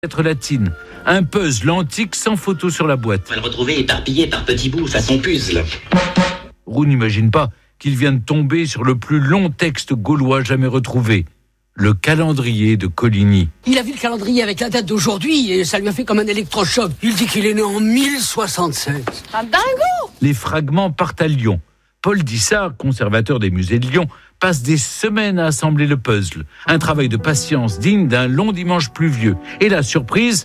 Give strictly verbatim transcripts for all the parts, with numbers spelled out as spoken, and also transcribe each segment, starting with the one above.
lettres latines. Un puzzle antique sans photo sur la boîte. On va le retrouver éparpillé par petits bouts, façon puzzle. Roux n'imagine pas qu'il vient de tomber sur le plus long texte gaulois jamais retrouvé. Le calendrier de Coligny. Il a vu le calendrier avec la date d'aujourd'hui et ça lui a fait comme un électrochoc. Il dit qu'il est né en mille soixante-seize. Un dingo! Les fragments partent à Lyon. Paul Dissart, conservateur des musées de Lyon, passe des semaines à assembler le puzzle. Un travail de patience digne d'un long dimanche pluvieux. Et la surprise,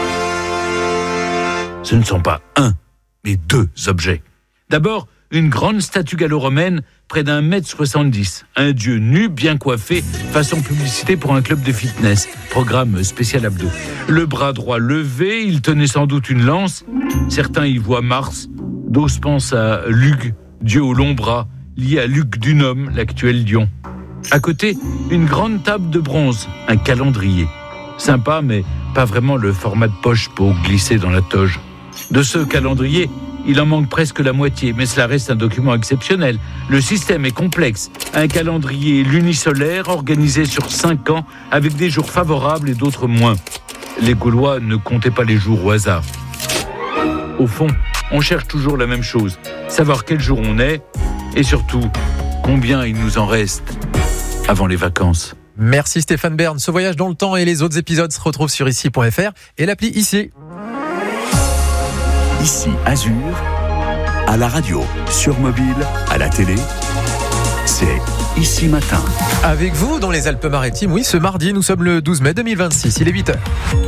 ce ne sont pas un, mais deux objets. D'abord, une grande statue gallo-romaine près d'un mètre soixante-dix. Un dieu nu, bien coiffé, façon publicité pour un club de fitness. Programme spécial abdos. Le bras droit levé, il tenait sans doute une lance. Certains y voient Mars. D'autres pensent à Lug, dieu aux longs bras, lié à Luc Dunhomme, l'actuel lion. À côté, une grande table de bronze, un calendrier. Sympa, mais pas vraiment le format de poche pour glisser dans la toge. De ce calendrier, il en manque presque la moitié, mais cela reste un document exceptionnel. Le système est complexe. Un calendrier lunisolaire organisé sur cinq ans, avec des jours favorables et d'autres moins. Les Gaulois ne comptaient pas les jours au hasard. Au fond, on cherche toujours la même chose, savoir quel jour on est, et surtout, combien il nous en reste avant les vacances. Merci Stéphane Bern. Ce voyage dans le temps et les autres épisodes se retrouvent sur ici point f r et l'appli Ici. Ici Azur, à la radio, sur mobile, à la télé, c'est Ici Matin. Avec vous dans les Alpes-Maritimes, oui, ce mardi, nous sommes le douze mai deux mille vingt-six, il est huit heures.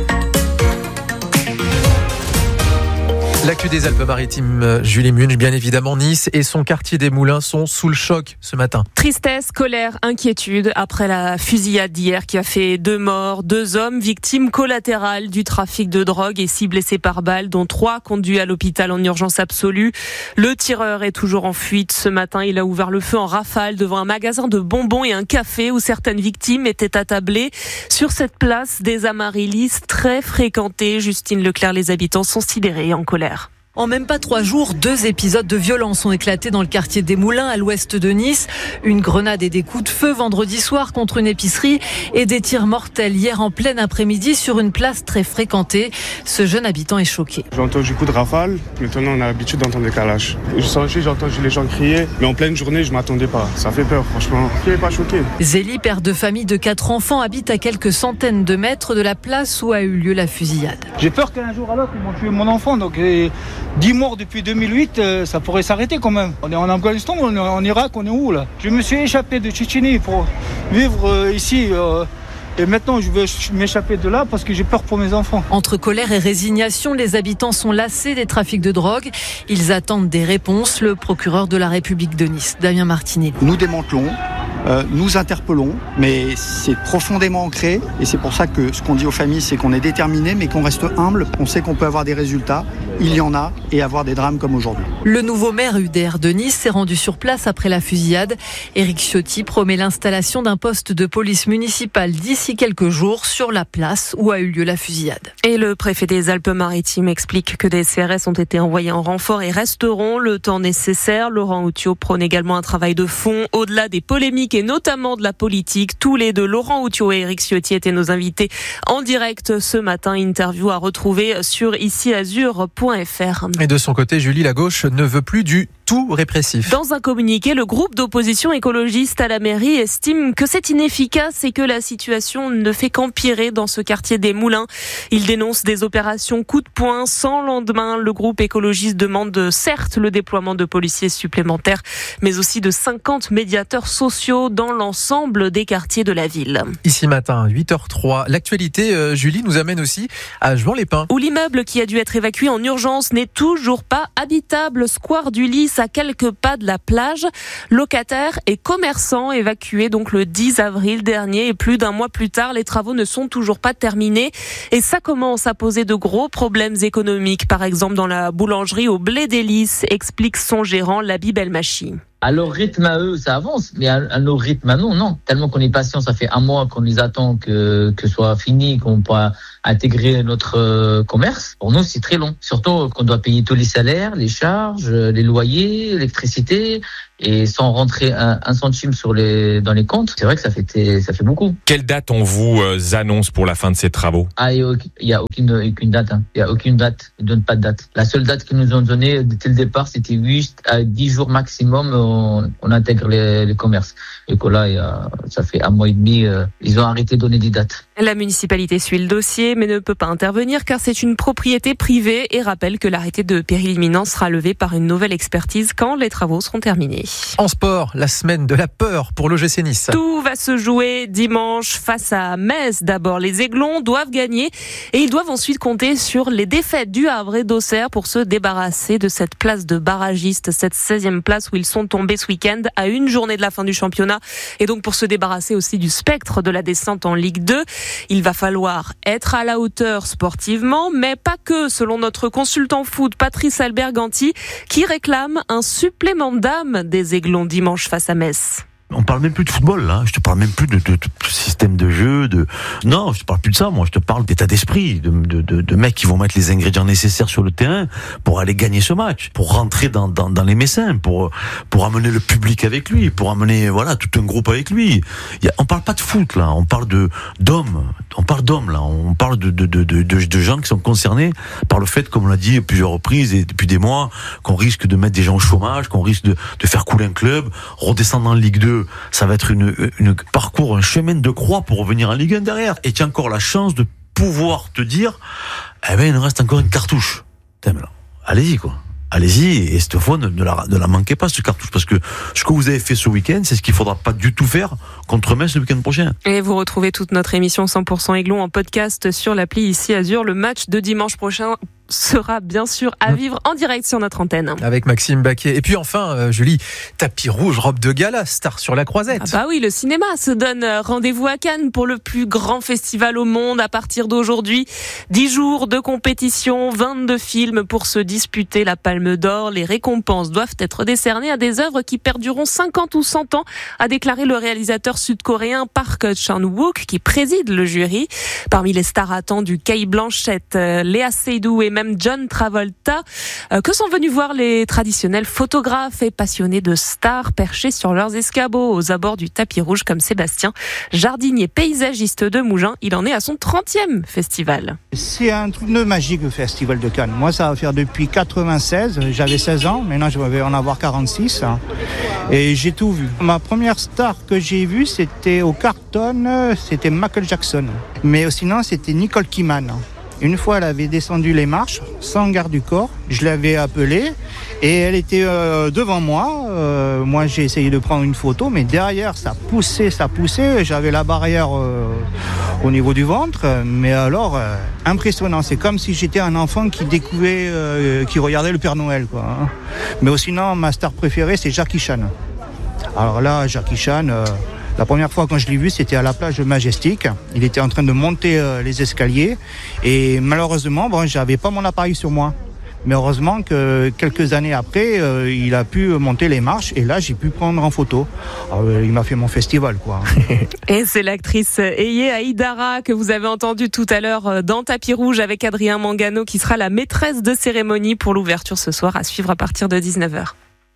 L'actu des Alpes-Maritimes, Julie Munch, bien évidemment, Nice et son quartier des Moulins sont sous le choc ce matin. Tristesse, colère, inquiétude après la fusillade d'hier qui a fait deux morts, deux hommes victimes collatérales du trafic de drogue et six blessés par balle, dont trois conduits à l'hôpital en urgence absolue. Le tireur est toujours en fuite. Ce matin, il a ouvert le feu en rafale devant un magasin de bonbons et un café où certaines victimes étaient attablées. Sur cette place des Amaryllis très fréquentée, Justine Leclerc, les habitants sont sidérés et en colère. En même pas trois jours, deux épisodes de violence ont éclaté dans le quartier des Moulins, à l'ouest de Nice. Une grenade et des coups de feu vendredi soir contre une épicerie et des tirs mortels hier en plein après-midi sur une place très fréquentée. Ce jeune habitant est choqué. J'ai entendu coup de rafale, maintenant on a l'habitude d'entendre des calaches. Je suis sorti, j'ai entendu les gens crier, mais en pleine journée, je m'attendais pas. Ça fait peur, franchement. Qui n'est pas choqué? Zélie, père de famille de quatre enfants, habite à quelques centaines de mètres de la place où a eu lieu la fusillade. J'ai peur qu'un jour à l'autre, ils m'ont tué mon enfant, donc... Et... dix morts depuis deux mille huit, euh, ça pourrait s'arrêter quand même. On est en Afghanistan, on est en Irak, on est où là? Je me suis échappé de Tchétchénie pour vivre euh, ici. Euh, et maintenant, je veux m'échapper de là parce que j'ai peur pour mes enfants. Entre colère et résignation, les habitants sont lassés des trafics de drogue. Ils attendent des réponses. Le procureur de la République de Nice, Damien Martinelli. Nous démantelons. Euh, nous interpellons, mais c'est profondément ancré et c'est pour ça que ce qu'on dit aux familles, c'est qu'on est déterminé, mais qu'on reste humble. On sait qu'on peut avoir des résultats, il y en a, et avoir des drames comme aujourd'hui. Le nouveau maire U D R de Nice s'est rendu sur place après la fusillade. Éric Ciotti promet l'installation d'un poste de police municipale d'ici quelques jours sur la place où a eu lieu la fusillade. Et le préfet des Alpes-Maritimes explique que des C R S ont été envoyés en renfort et resteront le temps nécessaire. Laurent Outiot prône également un travail de fond au-delà des polémiques et notamment de la politique. Tous les deux, Laurent Outiot et Éric Ciotti, étaient nos invités en direct ce matin. Interview à retrouver sur ici azur point f r. Et de son côté, Julie, la gauche ne veut plus du tout répressif. Dans un communiqué, le groupe d'opposition écologiste à la mairie estime que c'est inefficace et que la situation ne fait qu'empirer dans ce quartier des Moulins. Il dénonce des opérations coup de poing sans lendemain. Le groupe écologiste demande certes le déploiement de policiers supplémentaires, mais aussi de cinquante médiateurs sociaux dans l'ensemble des quartiers de la ville. Ici matin, huit heures trois. L'actualité, euh, Julie, nous amène aussi à Juan-les-Pins, où l'immeuble qui a dû être évacué en urgence n'est toujours pas habitable. Square du Lys, à quelques pas de la plage. Locataires et commerçants évacués donc le dix avril dernier, et plus d'un mois plus tard, les travaux ne sont toujours pas terminés. Et ça commence à poser de gros problèmes économiques. Par exemple, dans la boulangerie au Blé des Lys, explique son gérant, Labi Belmachi. À leur rythme à eux, ça avance, mais à, à nos rythmes à nous, non. Tellement qu'on est patient, ça fait un mois qu'on les attend que que soit fini, qu'on pourra intégrer notre euh, commerce. Pour nous, c'est très long. Surtout qu'on doit payer tous les salaires, les charges, les loyers, l'électricité, et sans rentrer un, un centime sur les dans les comptes. C'est vrai que ça fait ça fait beaucoup. Quelle date on vous euh, annonce pour la fin de ces travaux? Ah, il y a aucune aucune date. Hein. Il y a aucune date. Ils donnent pas de date. La seule date qu'ils nous ont donnée dès le départ, c'était huit à dix jours maximum. On, on intègre les, les commerces. Et que là, il y a, ça fait un mois et demi, euh, ils ont arrêté de donner des dates. La municipalité suit le dossier, mais ne peut pas intervenir car c'est une propriété privée et rappelle que l'arrêté de péril imminent sera levé par une nouvelle expertise quand les travaux seront terminés. En sport, la semaine de la peur pour l'O G C Nice. Tout va se jouer dimanche face à Metz. D'abord, les Aiglons doivent gagner et ils doivent ensuite compter sur les défaites du Havre et d'Auxerre pour se débarrasser de cette place de barragiste, cette seizième place où ils sont tombés ce week-end à une journée de la fin du championnat et donc pour se débarrasser aussi du spectre de la descente en Ligue deux. Il va falloir être à la hauteur sportivement, mais pas que, selon notre consultant foot Patrice Alberganti, qui réclame un supplément d'âme des Aiglons dimanche face à Metz. On parle même plus de football, là. Je te parle même plus de, de, de système de jeu, de. Non, je te parle plus de ça. Moi, je te parle d'état d'esprit, de, de, de, de mecs qui vont mettre les ingrédients nécessaires sur le terrain pour aller gagner ce match, pour rentrer dans, dans, dans les messins, pour, pour amener le public avec lui, pour amener, voilà, tout un groupe avec lui. Il y a, on parle pas de foot, là. On parle de, d'hommes. On parle d'hommes, là. On parle de, de, de, de, de, de gens qui sont concernés par le fait, comme on l'a dit à plusieurs reprises et depuis des mois, qu'on risque de mettre des gens au chômage, qu'on risque de, de faire couler un club, redescendre en Ligue deux. Ça va être une, une parcours, un chemin de croix pour revenir en Ligue un derrière. Et tu as encore la chance de pouvoir te dire, eh ben, il nous reste encore une cartouche. Allez-y, quoi. Allez-y, et cette fois, ne, ne, la, ne la manquez pas, ce cartouche, parce que ce que vous avez fait ce week-end, c'est ce qu'il faudra pas du tout faire contre Metz le week-end prochain. Et vous retrouvez toute notre émission cent pour cent Aiglon en podcast sur l'appli Ici Azur. Le match de dimanche prochain sera bien sûr à vivre en direct sur notre antenne. Avec Maxime Baquet. Et puis enfin, euh, Julie, tapis rouge, robe de gala, star sur la croisette. Ah bah oui, le cinéma se donne rendez-vous à Cannes pour le plus grand festival au monde à partir d'aujourd'hui. dix jours de compétition, vingt-deux films pour se disputer la Palme d'Or. Les récompenses doivent être décernées à des œuvres qui perdureront cinquante ou cent ans, a déclaré le réalisateur sud-coréen Park Chan-wook qui préside le jury. Parmi les stars attendues, Cate Blanchett, euh, Léa Seydoux et même John Travolta, euh, que sont venus voir les traditionnels photographes et passionnés de stars perchés sur leurs escabeaux aux abords du tapis rouge comme Sébastien, jardinier paysagiste de Mougins. Il en est à son trentième festival. C'est un truc de magique le festival de Cannes. Moi, ça va faire depuis quatre-vingt-seize. J'avais seize ans, maintenant je vais en avoir quarante-six. Et j'ai tout vu. Ma première star que j'ai vue, c'était au Carlton, c'était Michael Jackson. Mais sinon, c'était Nicole Kidman. Une fois, elle avait descendu les marches, sans garde du corps. Je l'avais appelée et elle était euh, devant moi. Euh, moi, j'ai essayé de prendre une photo, mais derrière, ça poussait, ça poussait. J'avais la barrière euh, au niveau du ventre. Mais alors, euh, impressionnant. C'est comme si j'étais un enfant qui découvrait, euh, qui regardait le Père Noël, quoi. Hein. Mais sinon, ma star préférée, c'est Jackie Chan. Alors là, Jackie Chan... Euh, La première fois quand je l'ai vu, c'était à la plage de Majestic. Il était en train de monter euh, les escaliers et malheureusement, bon, j'avais pas mon appareil sur moi. Mais heureusement que quelques années après, euh, il a pu monter les marches et là, j'ai pu prendre en photo. Alors, euh, il m'a fait mon festival, quoi. Et c'est l'actrice Eye Aïdara que vous avez entendue tout à l'heure dans Tapis Rouge avec Adrien Mangano qui sera la maîtresse de cérémonie pour l'ouverture ce soir à suivre à partir de dix-neuf heures.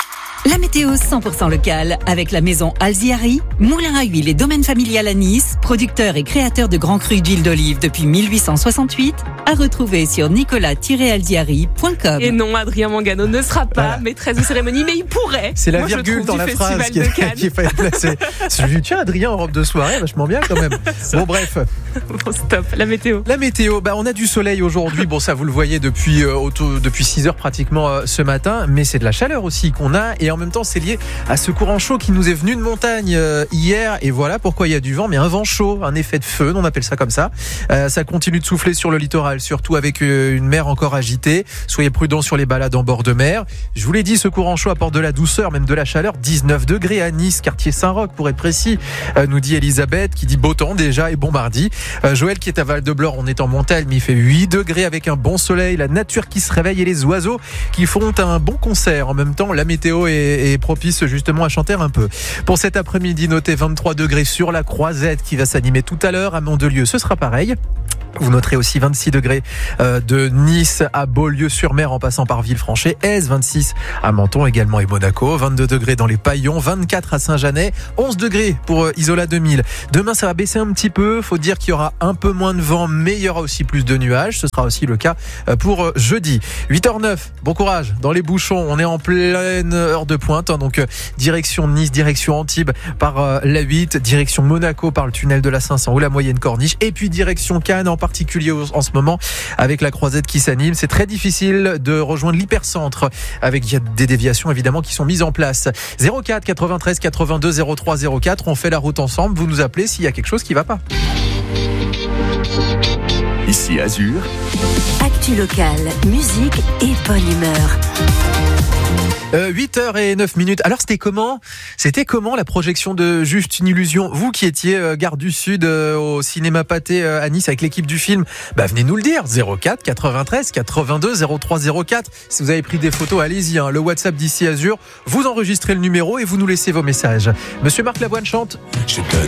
La météo cent pour cent locale avec la maison Alziari, moulin à huile et domaine familial à Nice, producteur et créateur de grands crus d'huile d'olive depuis mille huit cent soixante-huit, à retrouver sur nicolas tiret alziari point com. Et non, Adrien Mangano ne sera pas voilà. maîtresse de cérémonie, mais il pourrait. C'est la Moi, virgule dans la phrase qui, est, qui fallait placer. Je lui dis, tiens, Adrien en robe de soirée, vachement bien quand même. Bon, bref. Bon, stop, la météo. La météo, bah, on a du soleil aujourd'hui. Bon, ça, vous le voyez depuis, euh, auto, depuis six heures pratiquement euh, ce matin, mais c'est de la chaleur aussi qu'on a et en même temps, c'est lié à ce courant chaud qui nous est venu de montagne euh, hier et voilà pourquoi il y a du vent, mais un vent chaud, un effet de feu, on appelle ça comme ça. Euh, ça continue de souffler sur le littoral, surtout avec euh, une mer encore agitée. Soyez prudents sur les balades en bord de mer. Je vous l'ai dit, ce courant chaud apporte de la douceur, même de la chaleur. dix-neuf degrés à Nice, quartier Saint-Roch pour être précis, euh, nous dit Elisabeth, qui dit beau temps déjà et bon mardi. Euh, Joël qui est à Val-de-Blore, on est en montagne, mais il fait huit degrés avec un bon soleil, la nature qui se réveille et les oiseaux qui font un bon concert. En même temps, la météo est, est propice justement à chanter un peu. Pour cet après-midi, notez vingt-trois degrés sur la Croisette qui va s'animer tout à l'heure. À Mandelieu, ce sera pareil. Vous noterez aussi vingt-six degrés de Nice à Beaulieu-sur-Mer en passant par Villefranche et Aise, vingt-six à Menton également et Monaco, vingt-deux degrés dans les Paillons, vingt-quatre à Saint-Jeannet, onze degrés pour Isola deux mille. Demain, ça va baisser un petit peu. Faut dire qu'il y aura un peu moins de vent, mais il y aura aussi plus de nuages. Ce sera aussi le cas pour jeudi. huit heures neuf. Bon courage dans les bouchons. On est en pleine heure de pointe. Hein, donc, direction Nice, direction Antibes par la huit, direction Monaco par le tunnel de la cinq cents ou la moyenne corniche. Et puis, direction Cannes en particulier en ce moment avec la Croisette qui s'anime. C'est très difficile de rejoindre l'hypercentre avec des déviations évidemment qui sont mises en place. zéro quatre quatre-vingt-treize quatre-vingt-deux zéro trois zéro quatre. On fait la route ensemble. Vous nous appelez s'il y a quelque chose qui ne va pas. Ici Azur. Actu locale, musique et bonne humeur. Euh, huit heures neuf minutes. Alors c'était comment C'était comment la projection de Juste une illusion? Vous qui étiez euh, gare du Sud euh, au cinéma Pathé euh, à Nice avec l'équipe du film, bah venez nous le dire. zéro quatre quatre-vingt-treize quatre-vingt-deux zéro trois zéro quatre. Si vous avez pris des photos, allez-y. Hein, le WhatsApp d'Ici Azur. Vous enregistrez le numéro et vous nous laissez vos messages. Monsieur Marc Lavoine chante.